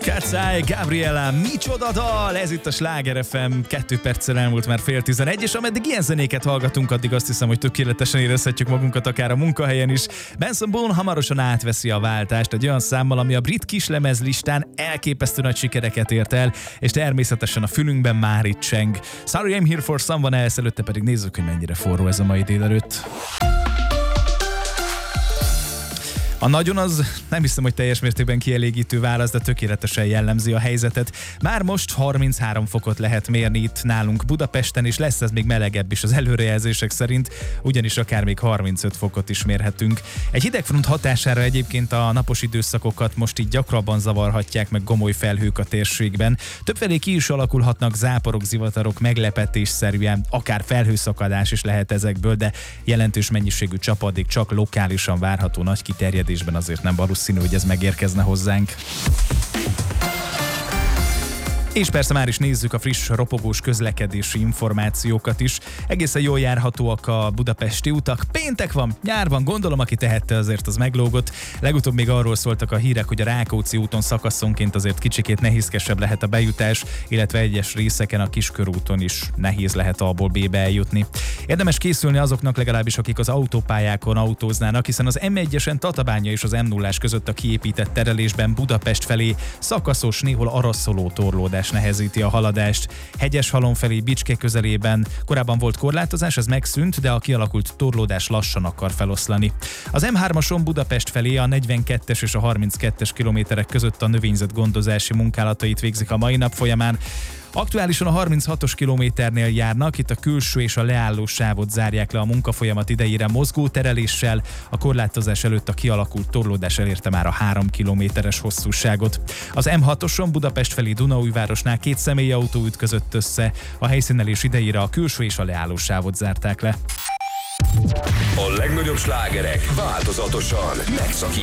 Cat's Eye, Gabriella, micsoda dal! Ez itt a Sláger FM, 2 perccel elmúlt már 10:11, és ameddig ilyen zenéket hallgatunk, addig azt hiszem, hogy tökéletesen érezhetjük magunkat akár a munkahelyen is. Benson Boone hamarosan átveszi a váltást egy olyan számmal, ami a brit kislemez listán elképesztő nagy sikereket ért el, és természetesen a fülünkben már itt cseng. Sorry I'm here for someone else, előtte pedig nézzük, hogy mennyire forró ez a mai délelőtt. A nagyon az nem hiszem, hogy teljes mértékben kielégítő válasz, de tökéletesen jellemzi a helyzetet. Már most 33 fokot lehet mérni itt nálunk Budapesten, és lesz ez még melegebb is az előrejelzések szerint, ugyanis akár még 35 fokot is mérhetünk. Egy hidegfront hatására egyébként a napos időszakokat most így gyakrabban zavarhatják meg gomoly felhők a térségben. Többfelé ki is alakulhatnak záporok, zivatarok, meglepetésszerűen, akár felhőszakadás is lehet ezekből, de jelentős mennyiségű csapadék csak lokálisan várható, nagy kiterjedésben azért nem valószínű, hogy ez megérkezne hozzánk. És persze már is nézzük a friss, ropogós közlekedési információkat is. Egészen jól járhatóak a budapesti utak. Péntek van, nyár van, gondolom, aki tehette, azért az meglógott. Legutóbb még arról szóltak a hírek, hogy a Rákóczi úton szakaszonként azért kicsikét nehézkesebb lehet a bejutás, illetve egyes részeken a Kiskörúton is nehéz lehet A-ból B-be eljutni. Érdemes készülni azoknak legalábbis, akik az autópályákon autóznának, hiszen az M1-esen Tatabánya és az M0-ás között a kiépített terelésben Budapest felé szakaszos, néhol araszoló torlódás nehezíti a haladást. Hegyeshalom felé Bicske közelében korábban volt korlátozás, ez megszűnt, de a kialakult torlódás lassan akar feloszlani. Az M3-ason Budapest felé a 42-es és a 32-es kilométerek között a növényzet gondozási munkálatait végzik a mai nap folyamán. Aktuálisan a 36-os kilométernél járnak, itt a külső és a leálló sávot zárják le a munkafolyamat idejére mozgótereléssel, a korlátozás előtt a kialakult torlódás elérte már a 3 kilométeres hosszúságot. Az M6-oson Budapest felé Dunaújvárosnál 2 személyautó ütközött össze, a helyszínelés idejére a külső és a leálló sávot zárták le. A legnagyobb slágerek változatosan megszakítottak.